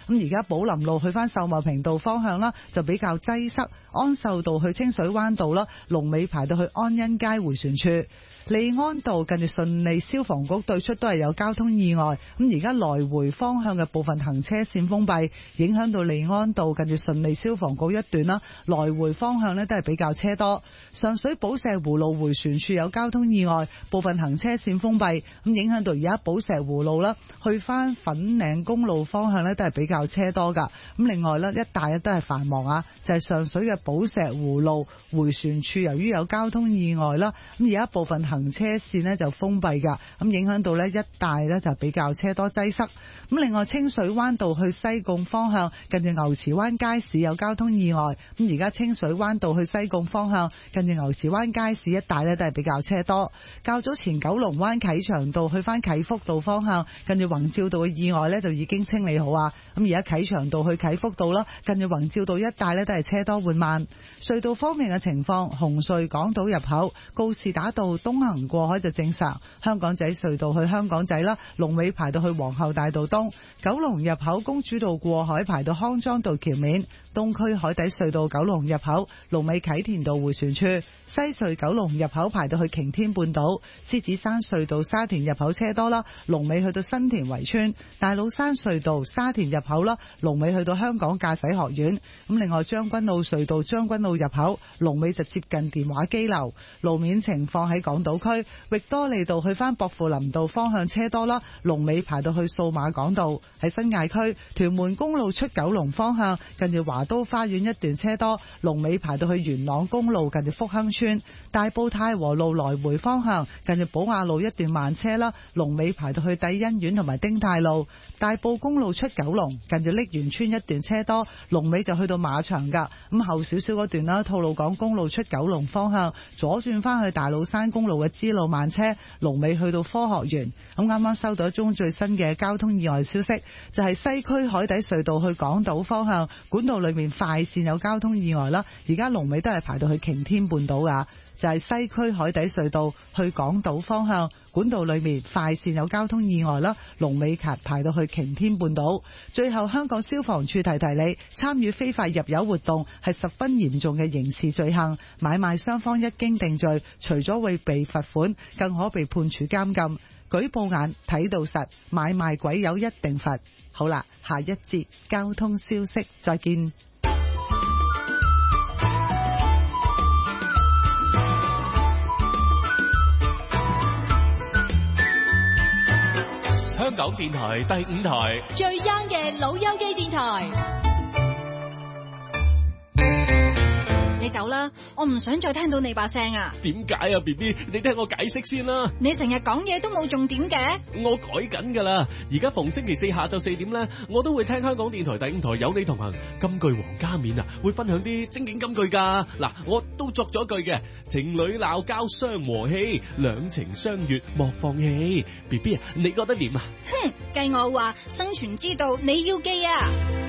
咁而家寶林路去翻秀茂坪道方向啦，就比較擠塞；安秀道去清水灣道啦，龍尾排到去安欣街迴旋處。利安道近住順利消防局對出都係有交通意外，咁而家來回方向嘅部分行車線封閉，影響到利安道近住順利消防局一段啦，來回方向呢都係比較車多。上水寶石湖路迴旋處有交通意外，部分行車線封閉，咁影響到而家寶石湖路啦，去翻粉嶺公路方向呢都係比較車多噶。咁另外呢，一帶都係繁忙啊，就係上水嘅寶石湖路迴旋處，由於有交通意外啦，咁而家部分行車線呢就封閉噶，咁影響到呢一帶呢就比較車多擠塞。咁另外清水灣道去西貢方向，近住牛池灣街市有交通意外，咁而家清水灣道去西貢方向，近住牛池灣街市一帶呢都係比較車多。較早前九龍灣啟祥道去翻啟福道方向，近住宏照道嘅意外呢就已經清理好啊，咁而家啟祥道去啟福道啦，近住宏照道一帶呢都係車多緩慢。隧道方面嘅情況，紅隧港島入口告士打道東行過海就正常，香港仔隧道去香港仔啦，龍尾排到去皇后大道東；九龍入口公主道過海排到康莊道橋面，東區海底隧道九龍入口龍尾啟田道迴旋處，西隧九龍入口排到去擎天半島，獅子山隧道沙田入口車多啦，龍尾去到新田圍村；大老山隧道沙田入口啦，龍尾去到香港駕駛學院。咁另外將軍澳隧道將軍澳入口龍尾就接近電話機樓。路面情況喺港島區域多利道去翻薄扶林道方向車多啦，龍尾排到去數碼港道。喺新界區屯門公路出九龍方向，近住華都花園一段車多，龍尾排到去元朗公路近住福亨村。大埔太和路來回方向，近住寶雅路一段慢車啦，龍尾排到去帝欣苑同埋丁太路。大埔公路出九龍，近住瀝源村一段車多，龍尾就去到馬場噶。咁後少少嗰段啦，吐露港公路出九龍方向，左轉翻去大老山公路嘅支路慢車，龍尾去到科學園。咁啱啱收到一宗最新嘅交通意外消息，就係西區海底隧道去港島方向管道裏面快線有交通意外啦，而家龍尾都係排到去擎天半島噶。就係西區海底隧道去港島方向管道裏面快線有交通意外啦，龍尾排到去擎天半島。最後香港消防處提提你，參與非法入油活動係十分嚴重嘅刑事罪行，買賣雙方一經定罪，除咗會被罰款，更可被判處監禁。舉報眼睇到實，買賣鬼友一定罰。好啦，下一節交通消息再見。 香港電台第5台最 young 嘅老友記電台。你走啦，我唔想再聽到你把聲啊！ 點解啊 BB？ 你聽我解釋先啦。 你成日講嘢都冇重點嘅。 我改緊噶啦，而家逢星期四下晝4點咧，我都會聽香港電台第5台有你同行金句皇家面啊，會分享啲精警金句噶。嗱，我都作咗句嘅，情侶鬧交傷和氣，兩情相悅莫放棄。BB 啊，你覺得點啊？ 哼，計我話生存之道你要記啊！